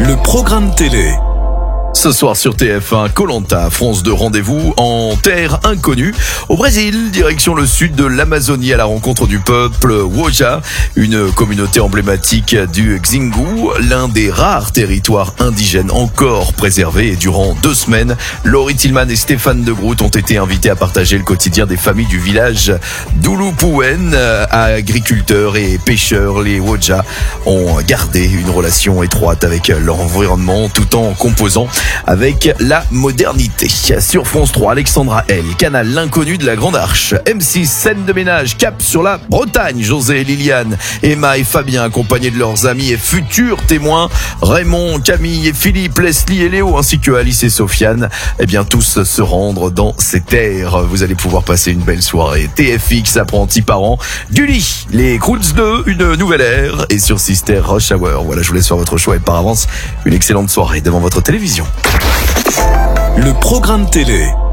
Le programme télé. Ce soir sur TF1, Koh-Lanta, France 2, rendez-vous en terre inconnue. Au Brésil, direction le sud de l'Amazonie à la rencontre du peuple Woja, une communauté emblématique du Xingu, l'un des rares territoires indigènes encore préservés. Et durant 2 semaines, Laurie Tillman et Stéphane de Groot ont été invités à partager le quotidien des familles du village d'Ulupuwen. Agriculteurs et pêcheurs, les Woja ont gardé une relation étroite avec leur environnement tout en composant avec la modernité. Sur France 3, Alexandra L, canal L'inconnu de la Grande Arche. M6, scène de ménage, cap sur la Bretagne. José et Liliane, Emma et Fabien, accompagnés de leurs amis et futurs témoins, Raymond, Camille et Philippe, Leslie et Léo, ainsi que Alice et Sofiane, tous se rendre dans ces terres. Vous allez pouvoir passer une belle soirée. TFX, apprentis parents, Gulli, les Croods 2, une nouvelle ère, et sur Sister, Rush Hour. Voilà, je vous laisse faire votre choix et par avance, une excellente soirée devant votre télévision. Le programme télé.